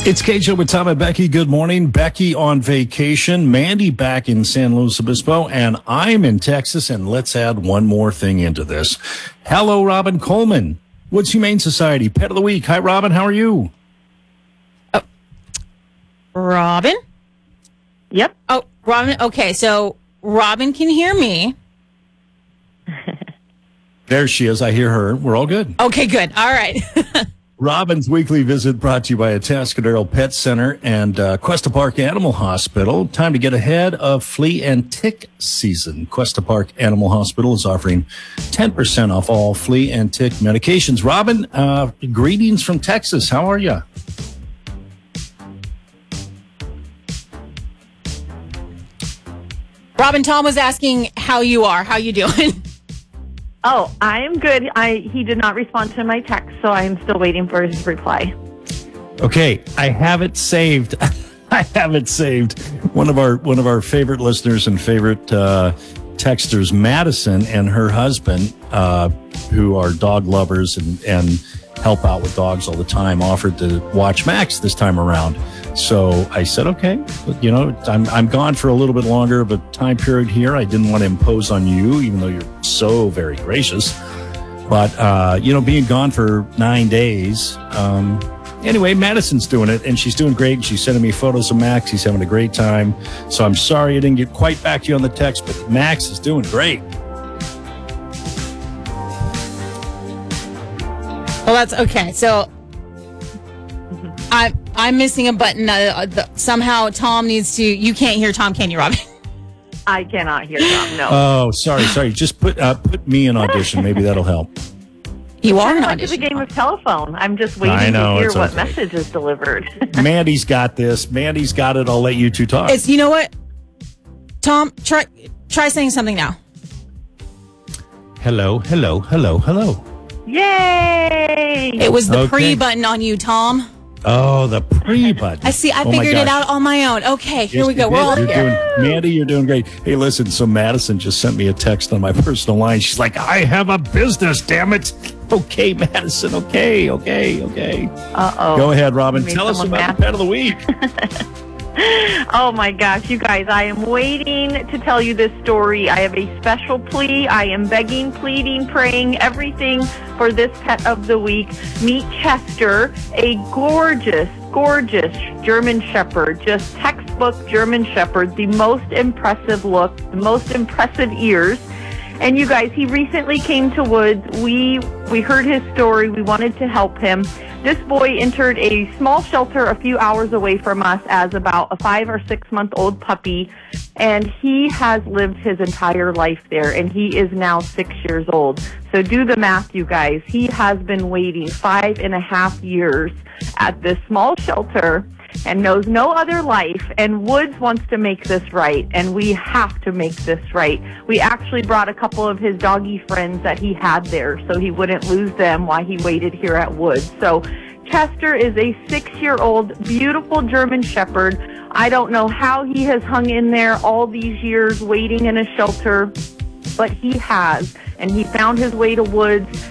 It's KJ with Tom and Becky. Good morning. Becky on vacation, Mandy back in San Luis Obispo, and I'm in Texas. And let's add one more thing into this. Hello, Robin Coleman, Woods Humane Society Pet of the Week. Hi, Robin. How are you? Oh, Robin? Yep. Oh, Robin. Okay, so Robin can hear me. There she is. I hear her. We're all good. Okay, good. All right. Robin's weekly visit brought to you by Atascadero Pet Center and Cuesta Park Animal Hospital. Time to get ahead of flea and tick season. Cuesta Park Animal Hospital is offering 10% off all flea and tick medications. Robin, greetings from Texas. How are you? Robin, Tom was asking how you are. How you doing? Oh, I am good. He did not respond to my text, so I am still waiting for his reply. Okay, I have it saved. I have it saved. One of our favorite listeners and favorite texters, Madison, and her husband, who are dog lovers and help out with dogs all the time, offered to watch Max this time around. So I said, okay, you know, I'm gone for a little bit longer of a time period here. I didn't want to impose on you, even though you're so very gracious. But, you know, being gone for 9 days, anyway, Madison's doing it, and she's doing great. She's sending me photos of Max. He's having a great time. So I'm sorry I didn't get quite back to you on the text, but Max is doing great. Well, that's okay. So I'm missing a button. Somehow Tom needs to. You can't hear Tom, can you, Robin? I cannot hear Tom, no. Oh, sorry. Just put me in audition. Maybe that'll help. You are an It's audition. a game of telephone. I'm just waiting to hear what message is delivered. Mandy's got this. Mandy's got it. I'll let you two talk. You know what? Tom, try saying something now. Hello. Yay! It was the Okay. pre button on you, Tom. Oh, the pre-button. I see. I figured it out on my own. Okay, here we go. We're all here. Mandy, you're doing great. Hey, listen, so Madison just sent me a text on my personal line. She's like, I have a business, damn it. Okay, Madison. Okay. Uh-oh. Go ahead, Robin. Made Tell us someone about mad. the pet of the week. Oh my gosh, you guys, I am waiting to tell you this story. I have a special plea. I am begging, pleading, praying, everything for this pet of the week. Meet Chester, a gorgeous German Shepherd, just textbook German Shepherd, the most impressive look, the most impressive ears. And you guys, he recently came to Woods. We heard his story. We wanted to help him. This boy entered a small shelter a few hours away from us as about a 5 or 6 month old puppy. And he has lived his entire life there, and he is now 6 years old. So do the math, you guys. He has been waiting 5.5 years at this small shelter and knows no other life, and Woods wants to make this right, and we have to make this right. We actually brought a couple of his doggy friends that he had there so he wouldn't lose them while he waited here at Woods. So Chester is a 6-year-old beautiful German Shepherd. I don't know how he has hung in there all these years waiting in a shelter, but he has, and he found his way to Woods.